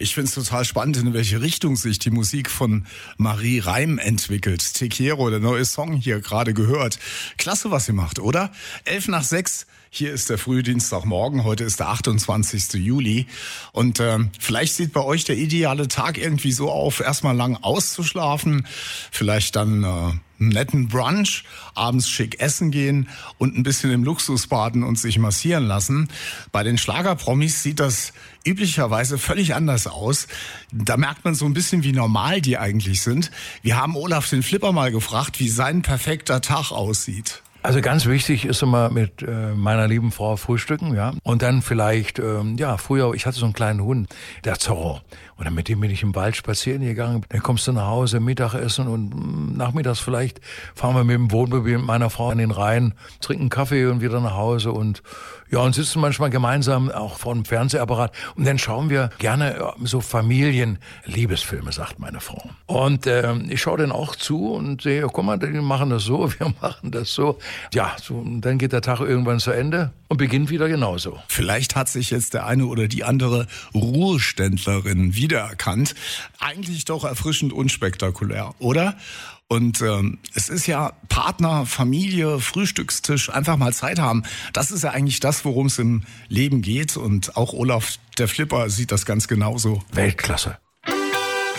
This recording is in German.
Ich finde es total spannend, in welche Richtung sich die Musik von Marie Reim entwickelt. Te Quiero, der neue Song hier gerade gehört. Klasse, was ihr macht, oder? 5:11. Hier ist der Frühdienstagmorgen. Heute ist der 28. Juli. Und vielleicht sieht bei euch der ideale Tag irgendwie so auf, erstmal lang auszuschlafen, vielleicht dann einen netten Brunch, abends schick essen gehen und ein bisschen im Luxus baden und sich massieren lassen. Bei den Schlagerpromis sieht das üblicherweise völlig anders aus. Da merkt man so ein bisschen, wie normal die eigentlich sind. Wir haben Olaf den Flipper mal gefragt, wie sein perfekter Tag aussieht. Also ganz wichtig ist immer mit meiner lieben Frau frühstücken, ja. Und dann vielleicht, früher, ich hatte so einen kleinen Hund, der Zorro. Und dann mit dem bin ich im Wald spazieren gegangen. Dann kommst du nach Hause, Mittagessen und nachmittags vielleicht fahren wir mit dem Wohnmobil mit meiner Frau an den Rhein, trinken Kaffee und wieder nach Hause und sitzen manchmal gemeinsam auch vor dem Fernsehapparat. Und dann schauen wir gerne so Familienliebesfilme, sagt meine Frau. Und ich schaue dann auch zu und sehe, guck mal, die machen das so, wir machen das so. Ja, so, und dann geht der Tag irgendwann zu Ende und beginnt wieder genauso. Vielleicht hat sich jetzt der eine oder die andere Ruheständlerin wiedererkannt. Eigentlich doch erfrischend unspektakulär, oder? Und es ist ja Partner, Familie, Frühstückstisch, einfach mal Zeit haben. Das ist ja eigentlich das, worum es im Leben geht. Und auch Olaf, der Flipper, sieht das ganz genauso. Weltklasse.